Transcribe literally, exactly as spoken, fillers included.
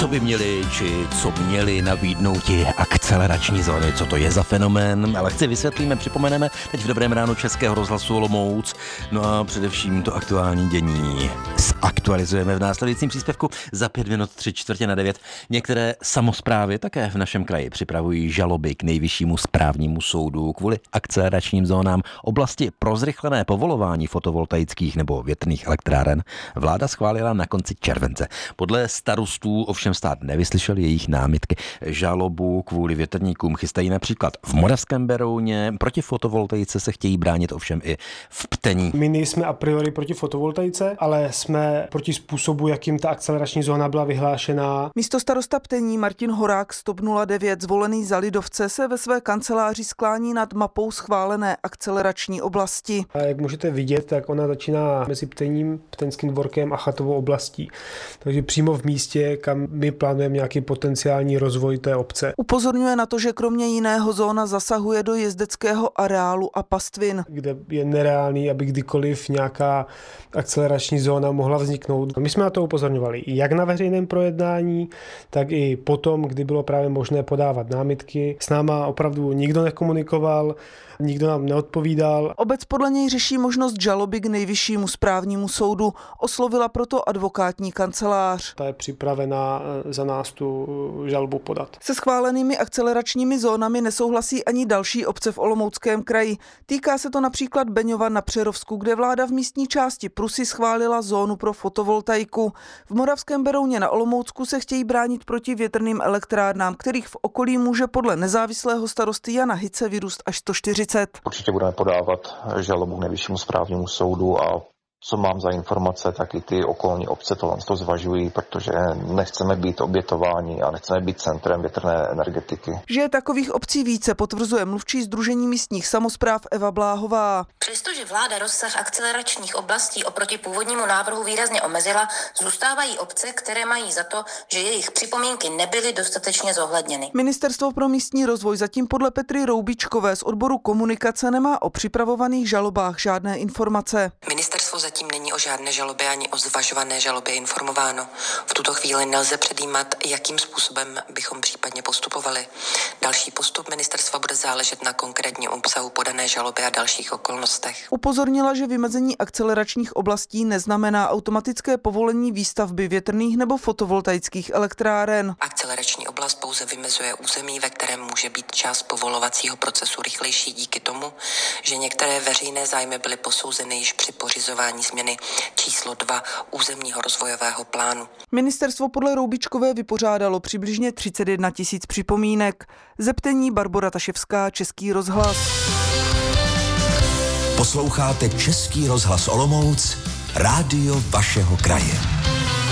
Co by měli, či co měli nabídnout ti akcelerační zóny, co to je za fenomén, ale chci vysvětlíme, připomeneme teď v Dobrém ránu Českého rozhlasu Olomouc, no a především to aktuální dění zaktualizujeme v následujícím příspěvku za pět minut tři čtvrtě na devět. Některé samosprávy také v našem kraji připravují žaloby k nejvyššímu správnímu soudu kvůli akceleračním zónám. Oblasti pro zrychlené povolování fotovoltaických nebo větrných elektráren vláda schválila na konci července. Podle starostů ovšem stát nevyslyšel jejich námitky. Žalobu kvůli větrníkům chystají například v Moravském Berouně. Proti fotovoltaice se chtějí bránit ovšem i v Ptení. My nejsme a priori proti fotovoltaice, ale jsme proti způsobu, jakým ta akcelerační zóna byla vyhlášená. Místo starosta Ptení Martin Horák z TOP nula devět, zvolený za lidovce, se ve své kanceláři sklání nad mapou schválené akcelerační oblasti. A jak můžete vidět, tak ona začíná mezi Ptením, Pteňským dvorkem a Chatovou oblastí. Takže přímo v místě, kam my plánujeme nějaký potenciální rozvoj té obce. Upozorňuje na to, že kromě jiného zóna zasahuje do jezdeckého areálu a pastvin, kde je nereálný, aby kdykoliv nějaká akcelerační zóna mohla vzniknout. My jsme na to upozorňovali jak na veřejném projednání, tak i potom, kdy bylo právě možné podávat námitky. S náma opravdu nikdo nekomunikoval, nikdo nám neodpovídal. Obec podle něj řeší možnost žaloby k nejvyššímu správnímu soudu. Oslovila proto advokátní kancelář. Ta je připravena za nás tu žalobu podat. Se schválenými akceleračními zónami nesouhlasí ani další obce v Olomouckém kraji. Týká se to například Beňova na Přerovsku, kde vláda v místní části Prusy schválila zónu pro fotovoltaiku. V Moravském Berouně na Olomoucku se chtějí bránit proti větrným elektrárnám, kterých v okolí může podle nezávislého starosty Jana Hice vyrůst až sto čtyřicet. Určitě budeme podávat žalobu k nejvyššímu správnímu soudu a co mám za informace, tak i ty okolní obce to, to zvažují, protože nechceme být obětováni a nechceme být centrem větrné energetiky. Že je takových obcí více, potvrzuje mluvčí Sdružení místních samospráv Eva Bláhová. Přestože vláda rozsah akceleračních oblastí oproti původnímu návrhu výrazně omezila, zůstávají obce, které mají za to, že jejich připomínky nebyly dostatečně zohledněny. Ministerstvo pro místní rozvoj zatím podle Petry Roubičkové z odboru komunikace nemá o připravovaných žalobách žádné informace. Ministerstvo zatím není o žádné žalobě ani o zvažované žalobě informováno. V tuto chvíli nelze předjímat, jakým způsobem bychom případně postupovali. Další postup ministerstva bude záležet na konkrétním obsahu podané žaloby a dalších okolnostech. Upozornila, že vymezení akceleračních oblastí neznamená automatické povolení výstavby větrných nebo fotovoltaických elektráren. Akcelerační oblast pouze vymezuje území, ve kterém může být část povolovacího procesu rychlejší díky tomu, že některé veřejné zájmy byly posouzeny již při pořizování změny číslo dva územního rozvojového plánu. Ministerstvo podle Roubičkové vypořádalo přibližně třicet jedna tisíc připomínek. Ze Ptení Barbora Taševská, Český rozhlas. Posloucháte Český rozhlas Olomouc, rádio vašeho kraje.